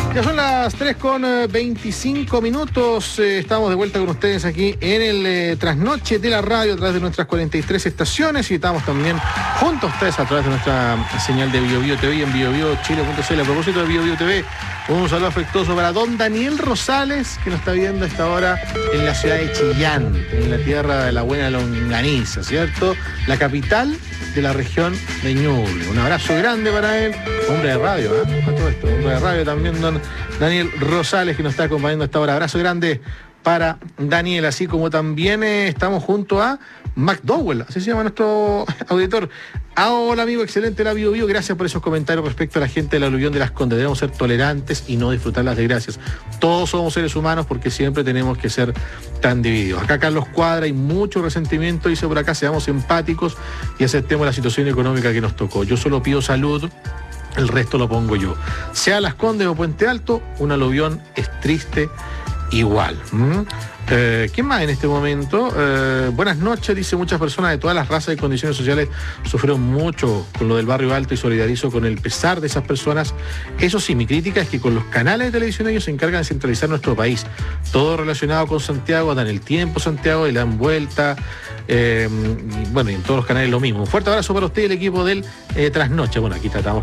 Ya son las 3:25. Estamos de vuelta con ustedes aquí en el trasnoche de la radio a través de nuestras 43 estaciones y estamos también junto a ustedes a través de nuestra señal de BioBio TV en biobiochile.cl. A propósito de BioBio TV, un saludo afectuoso para don Daniel Rosales, que nos está viendo a esta hora en la ciudad de Chillán, en la tierra de la buena longaniza, ¿cierto? La capital de la región de Ñuble. Un abrazo grande para él, hombre de radio, a todo esto, hombre de radio también, don Daniel Rosales, que nos está acompañando a esta hora. Abrazo grande para Daniel, así como también estamos junto a McDowell, así se llama nuestro auditor. Hola amigo, excelente la Bio Bio, gracias por esos comentarios respecto a la gente del aluvión de Las Condes. Debemos ser tolerantes y no disfrutar las desgracias. Todos somos seres humanos porque siempre tenemos que ser tan divididos. Acá Carlos Cuadra, hay mucho resentimiento, dice por acá, seamos empáticos y aceptemos la situación económica que nos tocó. Yo solo pido salud, el resto lo pongo yo. Sea Las Condes o Puente Alto, un aluvión es triste igual. ¿Quién más en este momento? Buenas noches, dice, muchas personas de todas las razas y condiciones sociales sufrieron mucho con lo del Barrio Alto y solidarizo con el pesar de esas personas. Eso sí, mi crítica es que con los canales de televisión ellos se encargan de centralizar nuestro país. Todo relacionado con Santiago, dan el tiempo Santiago y le dan vuelta. Y en todos los canales lo mismo. Un fuerte abrazo para usted y el equipo del Trasnoche. Bueno, aquí tratamos